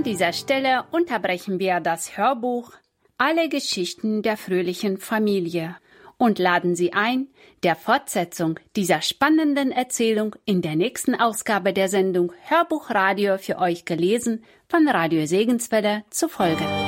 dieser Stelle unterbrechen wir das Hörbuch Alle Geschichten der fröhlichen Familie und laden Sie ein, der Fortsetzung dieser spannenden Erzählung in der nächsten Ausgabe der Sendung Hörbuchradio für euch gelesen von Radio Segenswelle zu folgen.